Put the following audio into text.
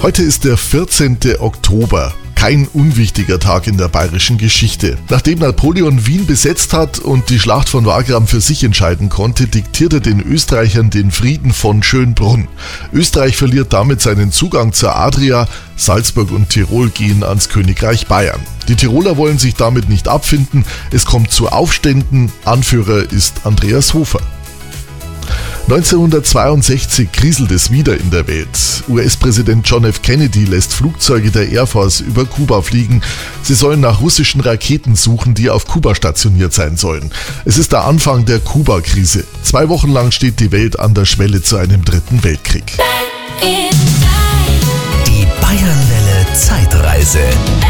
Heute ist der 14. Oktober. Kein unwichtiger Tag in der bayerischen Geschichte. Nachdem Napoleon Wien besetzt hat und die Schlacht von Wagram für sich entscheiden konnte, diktiert er den Österreichern den Frieden von Schönbrunn. Österreich verliert damit seinen Zugang zur Adria, Salzburg und Tirol gehen ans Königreich Bayern. Die Tiroler wollen sich damit nicht abfinden, es kommt zu Aufständen, Anführer ist Andreas Hofer. 1962 kriselt es wieder in der Welt. US-Präsident John F. Kennedy lässt Flugzeuge der Air Force über Kuba fliegen. Sie sollen nach russischen Raketen suchen, die auf Kuba stationiert sein sollen. Es ist der Anfang der Kuba-Krise. 2 Wochen lang steht die Welt an der Schwelle zu einem 3. Weltkrieg. Die Bayernwelle Zeitreise.